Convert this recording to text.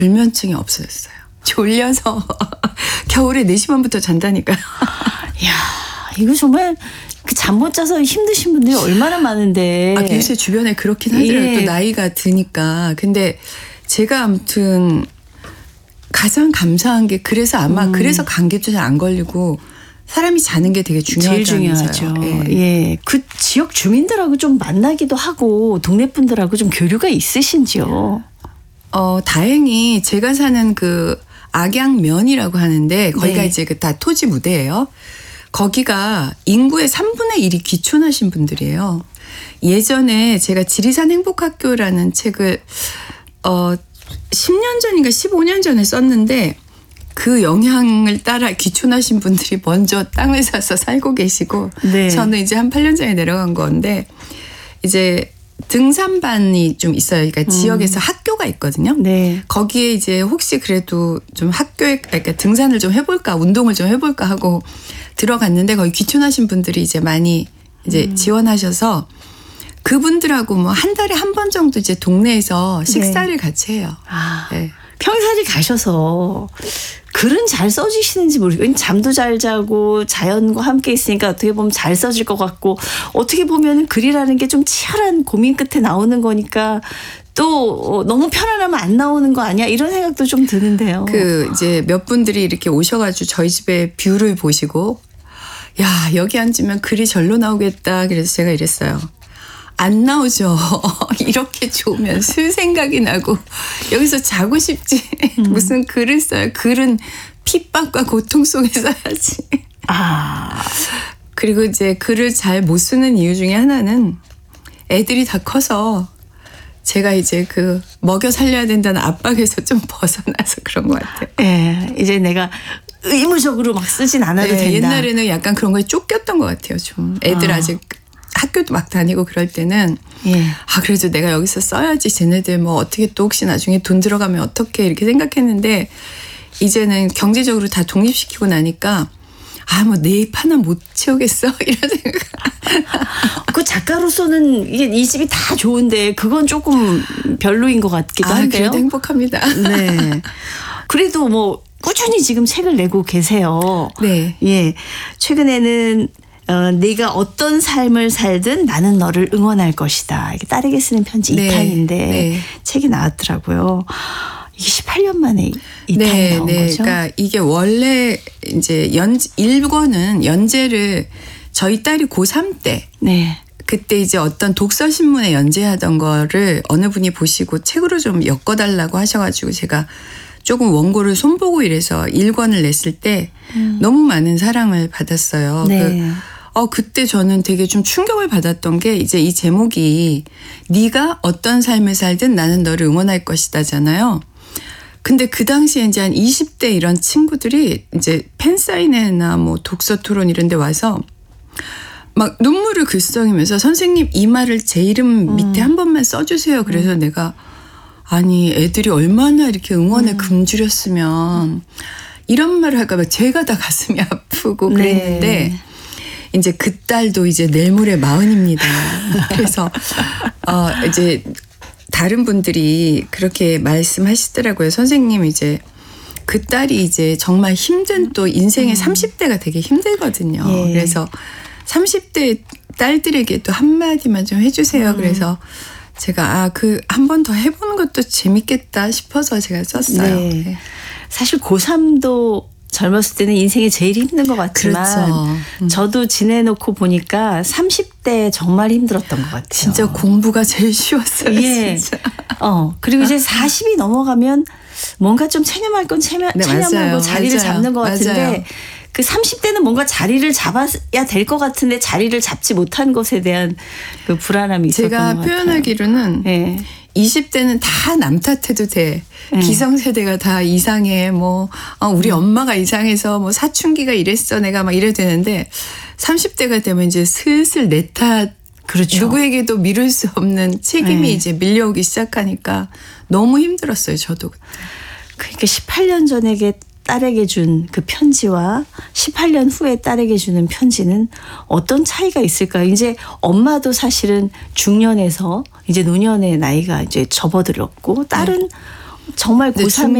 불면증이 없어졌어요. 졸려서 겨울에 4시 반부터 잔다니까요. 이야, 이거 정말 잠 못 자서 힘드신 분들이 얼마나 많은데. 요새 주변에 그렇긴 하더라고요. 또 나이가 드니까. 근데 제가 아무튼 가장 감사한 게 그래서 아마 그래서 감기도 잘 안 걸리고 사람이 자는 게 되게 제일 중요하죠. 예. 그 지역 주민들하고 좀 만나기도 하고 동네 분들하고 좀 교류가 있으신지요? 다행히 제가 사는 그 악양면이라고 하는데 거기가 이제 그 다 토지 무대예요. 거기가 인구의 3분의 1이 귀촌하신 분들이에요. 예전에 제가 지리산 행복학교라는 책을 10년 전인가 15년 전에 썼는데 그 영향을 따라 귀촌하신 분들이 먼저 땅을 사서 살고 계시고 저는 이제 한 8년 전에 내려간 건데 이제 등산반이 좀 있어요. 그러니까 지역에서 학교가 있거든요. 거기에 이제 혹시 그래도 좀 학교에 그러니까 등산을 좀 해볼까 운동을 좀 해볼까 하고 들어갔는데 거기 귀촌하신 분들이 이제 많이 이제 지원하셔서 그분들하고 뭐 한 달에 한 번 정도 이제 동네에서 식사를 같이 해요. 평사리 가셔서 글은 잘 써주시는지 모르겠어요. 잠도 잘 자고 자연과 함께 있으니까 어떻게 보면 잘 써질 것 같고 어떻게 보면 글이라는 게 좀 치열한 고민 끝에 나오는 거니까 또 너무 편안하면 안 나오는 거 아니야? 이런 생각도 좀 드는데요. 이제 몇 분들이 이렇게 오셔가지고 저희 집의 뷰를 보시고 야 여기 앉으면 글이 절로 나오겠다. 그래서 제가 이랬어요. 안 나오죠. 이렇게 좋으면 쓸 생각이 나고 여기서 자고 싶지. 무슨 글을 써요. 글은 핍박과 고통 속에 써야지. 그리고 이제 글을 잘 못 쓰는 이유 중에 하나는 애들이 다 커서 제가 이제 그 먹여 살려야 된다는 압박에서 좀 벗어나서 그런 것 같아요. 이제 내가 의무적으로 막 쓰진 않아도 된다. 옛날에는 약간 그런 거에 쫓겼던 것 같아요. 좀 애들 아직 학교도 막 다니고 그럴 때는 그래도 내가 여기서 써야지 쟤네들 뭐 어떻게 또 혹시 나중에 돈 들어가면 어떻게 이렇게 생각했는데 이제는 경제적으로 다 독립시키고 나니까 뭐 내 입 하나 못 채우겠어 이런 생각. 그 작가로서는 이게 이 집이 다 좋은데 그건 조금 별로인 것 같기도 한데요. 그래도 행복합니다. 네. 그래도 뭐 꾸준히 지금 책을 내고 계세요. 네. 최근에는 네가 어떤 삶을 살든 나는 너를 응원할 것이다. 이게 딸에게 쓰는 편지 2탄인데 책이 나왔더라고요. 이게 18년 만에 2탄이 나온 거죠? 그러니까 이게 원래 이제 1권은 연재를 저희 딸이 고3 때 그때 이제 어떤 독서신문에 연재하던 거를 어느 분이 보시고 책으로 좀 엮어달라고 하셔가지고 제가 조금 원고를 손보고 이래서 1권을 냈을 때 너무 많은 사랑을 받았어요. 그때 저는 되게 좀 충격을 받았던 게 이제 이 제목이 네가 어떤 삶을 살든 나는 너를 응원할 것이다잖아요. 근데 그 당시에 이제 한 20대 이런 친구들이 이제 팬사인회나 뭐 독서 토론 이런 데 와서 막 눈물을 글썽이면서 선생님 이 말을 제 이름 밑에 한 번만 써주세요. 그래서 내가 아니 애들이 얼마나 이렇게 응원에 굶주렸으면 이런 말을 할까 봐 제가 다 가슴이 아프고 그랬는데 이제 그 딸도 이제 내일 모레 40입니다. 그래서 이제 다른 분들이 그렇게 말씀하시더라고요. 선생님 이제 그 딸이 이제 정말 힘든 또 인생의 30대가 되게 힘들거든요. 그래서 30대 딸들에게 또 한마디만 좀 해주세요. 그래서 제가 한 번 더 해보는 것도 재밌겠다 싶어서 제가 썼어요. 사실 고3도 젊었을 때는 인생이 제일 힘든 것 같지만 저도 지내놓고 보니까 30대 정말 힘들었던 것 같아요. 진짜 공부가 제일 쉬웠어요. 진짜. 그리고 이제 40이 넘어가면 뭔가 좀 체념할 건 체념하고 자리를 잡는 것 같은데 그 30대는 뭔가 자리를 잡아야 될 것 같은데 자리를 잡지 못한 것에 대한 그 불안함이 있었던 것 같아요. 제가 표현하기로는 20대는 다 남 탓해도 돼. 기성세대가 다 이상해. 우리 엄마가 이상해서 사춘기가 이랬어. 내가 막 이래도 되는데 30대가 되면 이제 슬슬 내 탓. 누구에게도 미룰 수 없는 책임이 이제 밀려오기 시작하니까 너무 힘들었어요. 저도. 그러니까 18년 전에 딸에게 준 그 편지와 18년 후에 딸에게 주는 편지는 어떤 차이가 있을까요? 이제 엄마도 사실은 중년에서 이제 노년의 나이가 이제 접어들었고 딸은 정말 근데 고3에